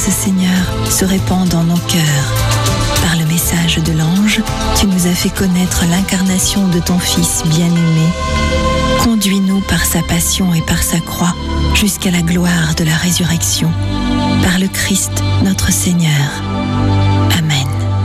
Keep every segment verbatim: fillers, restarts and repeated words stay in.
grâce, Seigneur, se répand dans nos cœurs. Par le message de l'ange, tu nous as fait connaître l'incarnation de ton Fils bien-aimé. Conduis-nous par sa passion et par sa croix jusqu'à la gloire de la résurrection. Par le Christ, notre Seigneur. Amen.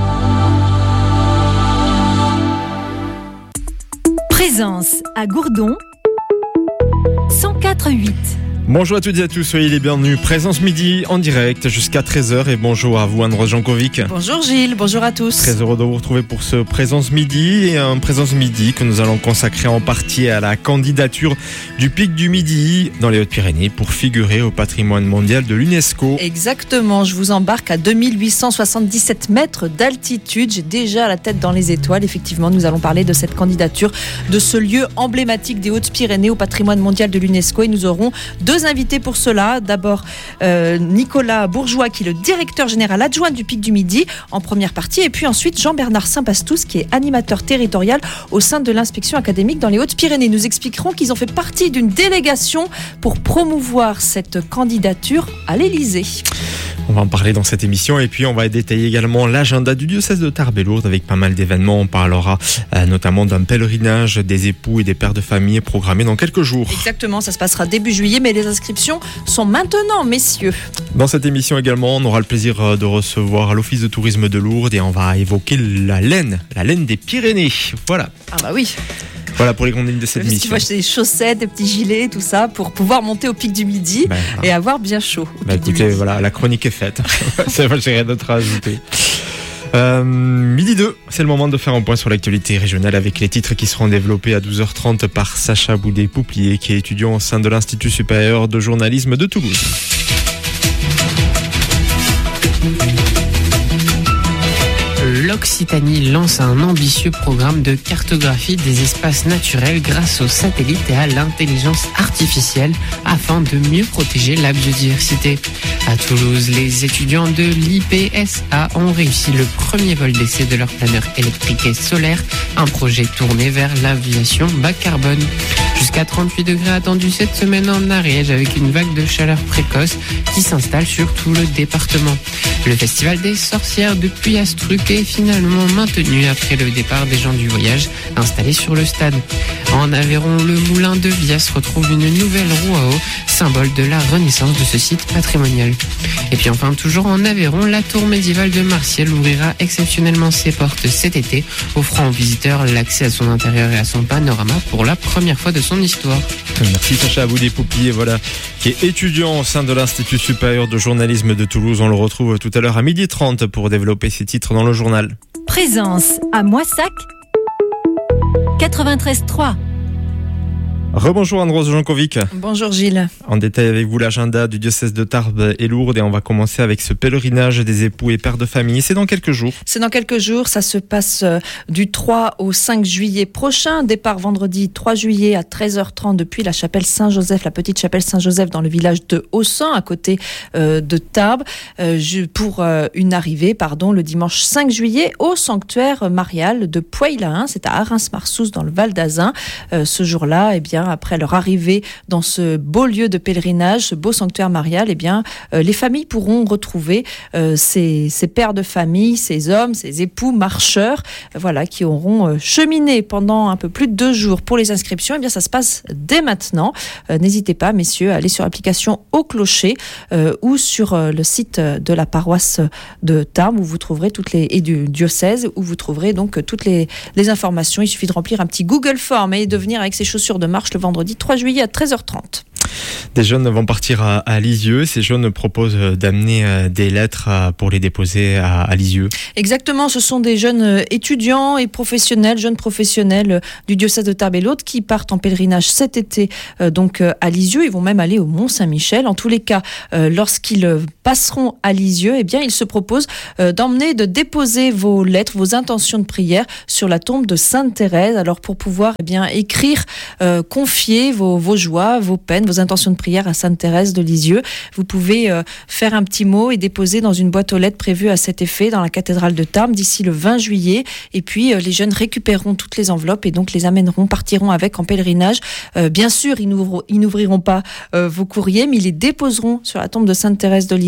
Présence à Gourdon, cent quatre virgule huit. Bonjour à toutes et à tous, soyez les bienvenus. Présence midi en direct jusqu'à treize heures et bonjour à vous Anne-Rose Jankovic. Bonjour Gilles, bonjour à tous. Très heureux de vous retrouver pour ce Présence midi et un Présence midi que nous allons consacrer en partie à la candidature du Pic du Midi dans les Hautes-Pyrénées pour figurer au patrimoine mondial de l'UNESCO. Exactement, je vous embarque à deux mille huit cent soixante-dix-sept mètres d'altitude. J'ai déjà la tête dans les étoiles. Effectivement, nous allons parler de cette candidature, de ce lieu emblématique des Hautes-Pyrénées au patrimoine mondial de l'UNESCO et nous aurons deux Deux invités pour cela. D'abord, euh, Nicolas Bourgeois, qui est le directeur général adjoint du Pic du Midi, en première partie. Et puis ensuite, Jean-Bernard Saint-Pastous, qui est animateur territorial au sein de l'inspection académique dans les Hautes-Pyrénées. Nous expliquerons qu'ils ont fait partie d'une délégation pour promouvoir cette candidature à l'Élysée. On va en parler dans cette émission et puis on va détailler également l'agenda du diocèse de Tarbes et Lourdes avec pas mal d'événements. On parlera euh, notamment d'un pèlerinage des époux et des pères de famille programmé dans quelques jours. Exactement, ça se passera début juillet, mais les inscriptions sont maintenant, messieurs. Dans cette émission également, on aura le plaisir de recevoir l'Office de tourisme de Lourdes et on va évoquer la laine, la laine des Pyrénées. Voilà. Ah bah oui. Voilà pour les grandes lignes de cette émission. émission. Tu vois, acheter des chaussettes, des petits gilets, tout ça, pour pouvoir monter au Pic du Midi ben, voilà. Et avoir bien chaud. Au bah, pic écoutez, du Midi. Voilà, la chronique est faite. C'est vrai, j'ai rien d'autre à ajouter. Euh, midi deux, c'est le moment de faire un point sur l'actualité régionale avec les titres qui seront développés à douze heures trente par Sacha Boudet-Pouplier, qui est étudiant au sein de l'Institut supérieur de journalisme de Toulouse. L'Occitanie lance un ambitieux programme de cartographie des espaces naturels grâce aux satellites et à l'intelligence artificielle afin de mieux protéger la biodiversité. À Toulouse, les étudiants de l'I P S A ont réussi le premier vol d'essai de leur planeur électrique et solaire, un projet tourné vers l'aviation bas carbone. Jusqu'à trente-huit degrés attendus cette semaine en Ariège avec une vague de chaleur précoce qui s'installe sur tout le département. Le festival des sorcières de Puyastruc est finalement maintenu après le départ des gens du voyage installés sur le stade. En Aveyron, le moulin de Vias retrouve une nouvelle roue à eau, symbole de la renaissance de ce site patrimonial. Et puis enfin, toujours en Aveyron, la tour médiévale de Martiel ouvrira exceptionnellement ses portes cet été, offrant aux visiteurs l'accès à son intérieur et à son panorama pour la première fois de son histoire. Merci Sacha Boudet-Pouplier, voilà, qui est étudiant au sein de l'Institut supérieur de journalisme de Toulouse. On le retrouve tout à l'heure à midi trente pour développer ses titres dans le journal. Présence à Moissac, quatre-vingt-treize trois. Rebonjour Anne-Rose Jankovic. Bonjour Gilles. En détail avec vous l'agenda du diocèse de Tarbes et Lourdes et on va commencer avec ce pèlerinage des époux et pères de famille. C'est dans quelques jours. C'est dans quelques jours, ça se passe du trois au cinq juillet prochain. Départ vendredi trois juillet à treize heures trente depuis la chapelle Saint-Joseph, la petite chapelle Saint-Joseph dans le village de Haussan à côté euh, de Tarbes euh, pour euh, une arrivée pardon, le dimanche cinq juillet au sanctuaire marial de Pouaille-la-Hain. C'est à Arins-Marsous dans le Val d'Azun. Euh, ce jour-là, eh bien, après leur arrivée dans ce beau lieu de pèlerinage, ce beau sanctuaire marial, eh bien, euh, les familles pourront retrouver euh, ces, ces pères de famille, ces hommes, ces époux marcheurs, euh, voilà, qui auront euh, cheminé pendant un peu plus de deux jours. Pour les inscriptions, eh bien, ça se passe dès maintenant. Euh, n'hésitez pas, messieurs, à aller sur l'application Au Clocher euh, ou sur euh, le site de la paroisse de Tarbes où vous trouverez toutes les et du diocèse où vous trouverez donc toutes les, les informations. Il suffit de remplir un petit Google Form et de venir avec ses chaussures de marche le vendredi trois juillet à treize heures trente. Des jeunes vont partir à, à Lisieux. Ces jeunes proposent d'amener des lettres pour les déposer à, à Lisieux. Exactement, ce sont des jeunes étudiants et professionnels, jeunes professionnels du diocèse de Tarbes et Lourdes qui partent en pèlerinage cet été euh, donc euh, à Lisieux. Ils vont même aller au Mont-Saint-Michel. En tous les cas, euh, lorsqu'ils passeront à Lisieux, eh bien, ils se proposent euh, d'emmener, de déposer vos lettres, vos intentions de prière sur la tombe de Sainte Thérèse. Alors pour pouvoir eh bien écrire, euh, confier vos, vos joies, vos peines, vos intentions de prière à Sainte Thérèse de Lisieux, vous pouvez euh, faire un petit mot et déposer dans une boîte aux lettres prévue à cet effet dans la cathédrale de Tarbes d'ici le vingt juillet. Et puis euh, les jeunes récupéreront toutes les enveloppes et donc les amèneront, partiront avec en pèlerinage. Euh, bien sûr, ils, n'ouvriront, ils n'ouvriront pas euh, vos courriers, mais ils les déposeront sur la tombe de Sainte Thérèse de Lisieux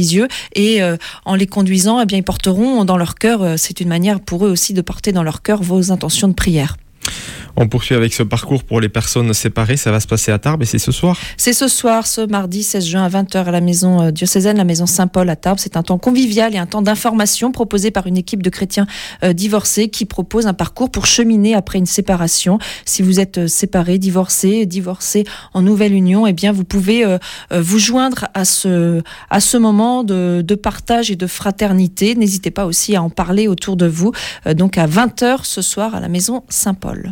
Lisieux et euh, en les conduisant, eh bien, ils porteront dans leur cœur, euh, c'est une manière pour eux aussi de porter dans leur cœur vos intentions de prière. On poursuit avec ce parcours pour les personnes séparées. Ça va se passer à Tarbes et c'est ce soir. C'est ce soir, ce mardi seize juin à vingt heures à la maison diocésaine, la maison Saint-Paul à Tarbes. C'est un temps convivial et un temps d'information proposé par une équipe de chrétiens euh, divorcés qui propose un parcours pour cheminer après une séparation. Si vous êtes séparés, divorcés, divorcés en nouvelle union, eh bien vous pouvez euh, vous joindre à ce, à ce moment de, de partage et de fraternité. N'hésitez pas aussi à en parler autour de vous. Euh, donc à vingt heures ce soir à la maison Saint-Paul.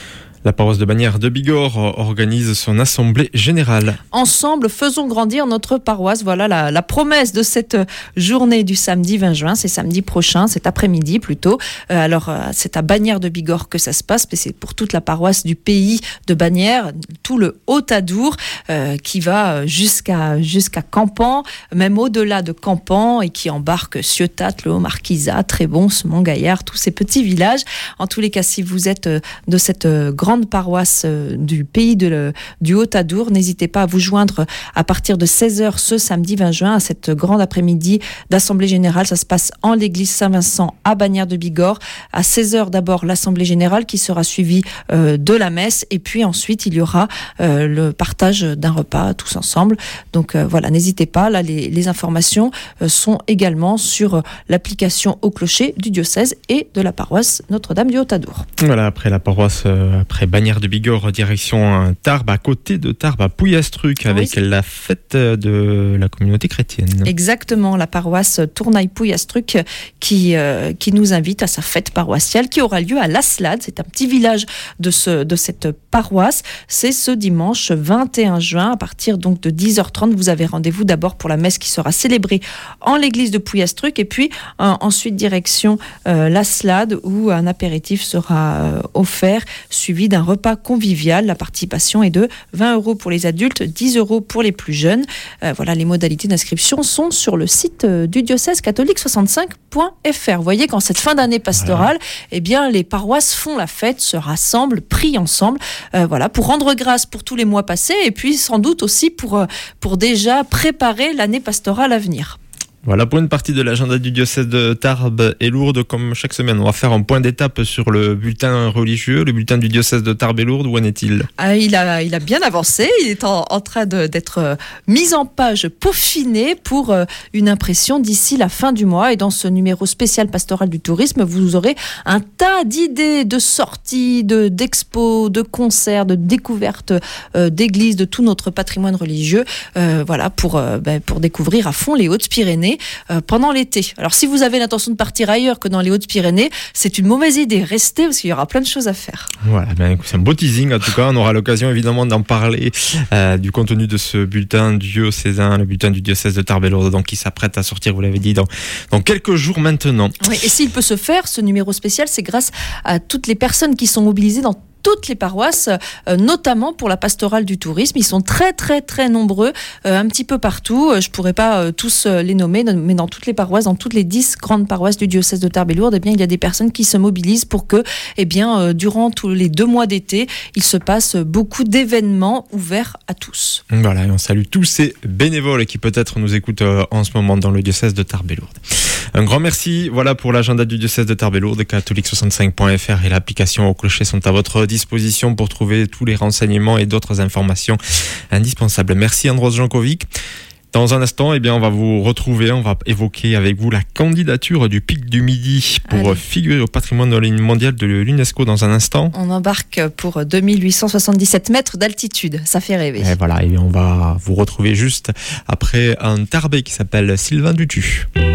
La paroisse de Bagnères de Bigorre organise son assemblée générale. Ensemble, faisons grandir notre paroisse. Voilà la, la promesse de cette journée du samedi vingt juin. C'est samedi prochain, cet après-midi plutôt. Euh, alors, euh, c'est à Bagnères de Bigorre que ça se passe, mais c'est pour toute la paroisse du pays de Bagnères, tout le Haut-Adour, euh, qui va jusqu'à, jusqu'à Campan, même au-delà de Campan, et qui embarque Ciotat, Le Haut-Marquisat, Trébons, Montgaillard, tous ces petits villages. En tous les cas, si vous êtes de cette grande paroisse du pays de le, du Haut-Adour, n'hésitez pas à vous joindre à partir de seize heures ce samedi vingt juin à cette grande après-midi d'Assemblée Générale. Ça se passe en l'église Saint-Vincent à Bagnères de Bigorre. À seize heures d'abord l'Assemblée Générale qui sera suivie euh, de la messe et puis ensuite il y aura euh, le partage d'un repas tous ensemble. Donc euh, voilà, n'hésitez pas. Là, les, les informations euh, sont également sur euh, l'application au clocher du diocèse et de la paroisse Notre-Dame du Haut-Adour. Voilà, après la paroisse, euh, après Bagnères de Bigorre, direction Tarbes, à côté de Tarbes, à Pouillastruc, avec oui, la fête de la communauté chrétienne. Exactement, la paroisse Tournaille-Pouillastruc qui, euh, qui nous invite à sa fête paroissiale qui aura lieu à Laslade. C'est un petit village de, ce, de cette paroisse. C'est ce dimanche vingt et un juin, à partir donc de dix heures trente. Vous avez rendez-vous d'abord pour la messe qui sera célébrée en l'église de Pouillastruc et puis euh, ensuite direction euh, Laslade où un apéritif sera euh, offert, suivi d'un repas convivial. La participation est de vingt euros pour les adultes, dix euros pour les plus jeunes. Euh, voilà, les modalités d'inscription sont sur le site euh, du diocèse catholique soixante-cinq point f r. Vous voyez qu'en cette fin d'année pastorale, voilà, eh bien, les paroisses font la fête, se rassemblent, prient ensemble, euh, voilà, pour rendre grâce pour tous les mois passés et puis sans doute aussi pour, euh, pour déjà préparer l'année pastorale à venir. Voilà pour une partie de l'agenda du diocèse de Tarbes et Lourdes. Comme chaque semaine, on va faire un point d'étape sur le bulletin religieux, le bulletin du diocèse de Tarbes et Lourdes. Où en est-il ? ah, il, a, il a bien avancé. Il est en, en train de, d'être euh, mis en page, peaufiné pour euh, une impression d'ici la fin du mois. Et dans ce numéro spécial pastoral du tourisme, vous aurez un tas d'idées, de sorties, de, d'expos, de concerts, de découvertes euh, d'églises, de tout notre patrimoine religieux. Euh, voilà, pour, euh, ben, pour découvrir à fond les Hautes-Pyrénées Euh, pendant l'été. Alors si vous avez l'intention de partir ailleurs que dans les Hautes-Pyrénées, c'est une mauvaise idée. Restez parce qu'il y aura plein de choses à faire. Voilà, ben, c'est un beau teasing en tout cas. On aura l'occasion évidemment d'en parler euh, du contenu de ce bulletin diocésain, le bulletin du diocèse de Tarbes et Lourdes, donc qui s'apprête à sortir, vous l'avez dit, dans, dans quelques jours maintenant. Oui, et s'il peut se faire, ce numéro spécial, c'est grâce à toutes les personnes qui sont mobilisées dans toutes les paroisses, euh, notamment pour la pastorale du tourisme. Ils sont très très très nombreux, euh, un petit peu partout. Je ne pourrais pas euh, tous euh, les nommer, mais dans toutes les paroisses, dans toutes les dix grandes paroisses du diocèse de Tarbes et Lourdes, eh bien, il y a des personnes qui se mobilisent pour que, eh bien, euh, durant tous les deux mois d'été, il se passe beaucoup d'événements ouverts à tous. Voilà, et on salue tous ces bénévoles qui peut-être nous écoutent euh, en ce moment dans le diocèse de Tarbes et Lourdes. Un grand merci. Voilà pour l'agenda du diocèse de Tarbes et Lourdes. catholique soixante-cinq point f r et l'application au clocher sont à votre disposition pour trouver tous les renseignements et d'autres informations indispensables. Merci Andros Jankovic. Dans un instant, eh bien, on va vous retrouver, on va évoquer avec vous la candidature du Pic du Midi pour Allez. figurer au patrimoine mondial de l'UNESCO dans un instant. On embarque pour deux mille huit cent soixante-dix-sept mètres d'altitude, ça fait rêver. Et voilà, et on va vous retrouver juste après un Tarbais qui s'appelle Sylvain Dutu.